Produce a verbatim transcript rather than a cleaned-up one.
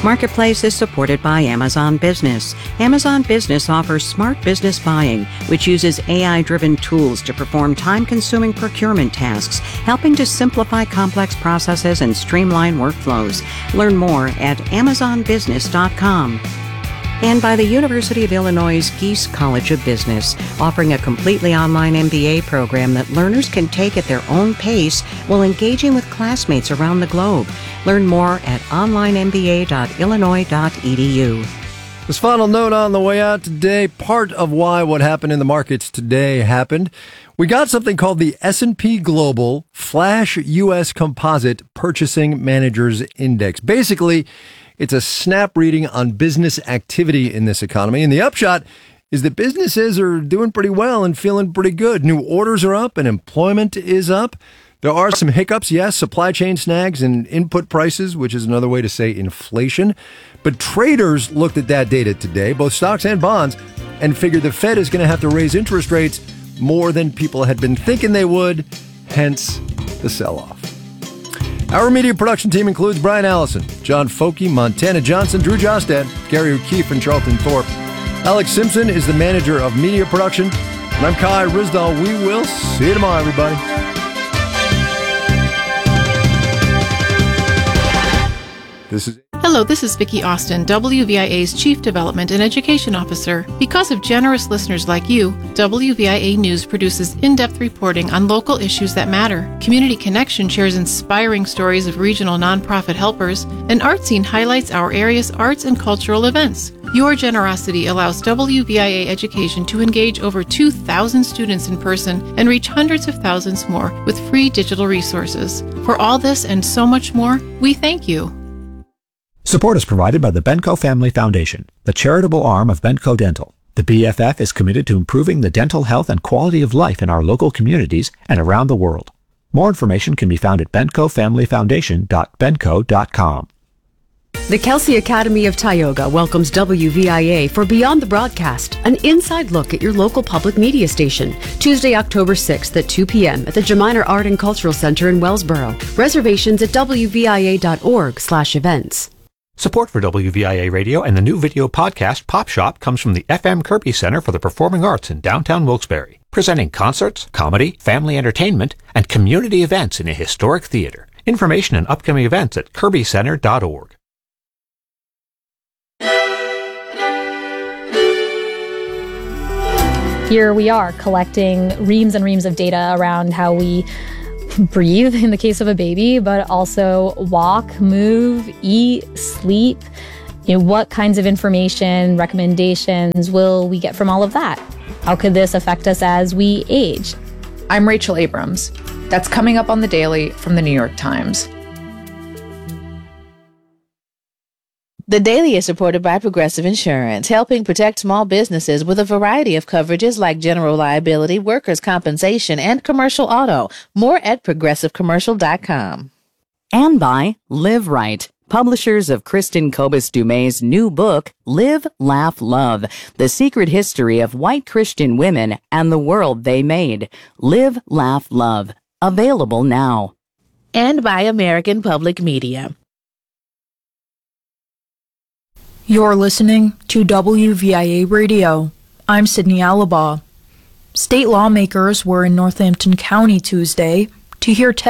Marketplace is supported by Amazon Business. Amazon Business offers smart business buying, which uses A I-driven tools to perform time-consuming procurement tasks, helping to simplify complex processes and streamline workflows. Learn more at amazon business dot com. And by the University of Illinois' Geese College of Business, offering a completely online M B A program that learners can take at their own pace while engaging with classmates around the globe. Learn more at online m b a dot illinois dot e d u. This final note on the way out today, part of why what happened in the markets today happened. We got something called the S and P Global Flash U S Composite Purchasing Managers Index. Basically, it's a snap reading on business activity in this economy. And the upshot is that businesses are doing pretty well and feeling pretty good. New orders are up and employment is up. There are some hiccups, yes, supply chain snags and input prices, which is another way to say inflation. But traders looked at that data today, both stocks and bonds, and figured the Fed is going to have to raise interest rates more than people had been thinking they would, hence the sell-off. Our media production team includes Brian Allison, John Foky, Montana Johnson, Drew Jostad, Gary O'Keefe, and Charlton Thorpe. Alex Simpson is the manager of media production. And I'm Kai Rizdal. We will see you tomorrow, everybody. This is Hello, this is Vicki Austin, W V I A's Chief Development and Education Officer. Because of generous listeners like you, W V I A News produces in-depth reporting on local issues that matter. Community Connection shares inspiring stories of regional nonprofit helpers, and Artscene highlights our area's arts and cultural events. Your generosity allows W V I A Education to engage over two thousand students in person and reach hundreds of thousands more with free digital resources. For all this and so much more, we thank you. Support is provided by the Benco Family Foundation, the charitable arm of Benco Dental. The B F F is committed to improving the dental health and quality of life in our local communities and around the world. More information can be found at benco family foundation dot benco dot com. The Kelsey Academy of Tioga welcomes W V I A for Beyond the Broadcast, an inside look at your local public media station. Tuesday, October sixth at two p.m. at the Geminer Art and Cultural Center in Wellsboro. Reservations at w v i a dot org slash events. Support for W V I A Radio and the new video podcast Pop Shop comes from the F M Kirby Center for the Performing Arts in downtown Wilkes-Barre, presenting concerts, comedy, family entertainment, and community events in a historic theater. Information and upcoming events at kirby center dot org. Here we are collecting reams and reams of data around how we breathe in the case of a baby, but also walk, move, eat, sleep. You know, what kinds of information, recommendations will we get from all of that? How could this affect us as we age? I'm Rachel Abrams. That's coming up on The Daily from the New York Times. The Daily is supported by Progressive Insurance, helping protect small businesses with a variety of coverages like general liability, workers' compensation, and commercial auto. More at progressive commercial dot com. And by Live Right, publishers of Kristen Kobus Dumais' new book, Live, Laugh, Love, The Secret History of White Christian Women and the World They Made. Live, Laugh, Love. Available now. And by American Public Media. You're listening to W V I A Radio. I'm Sydney Alabaugh. State lawmakers were in Northampton County Tuesday to hear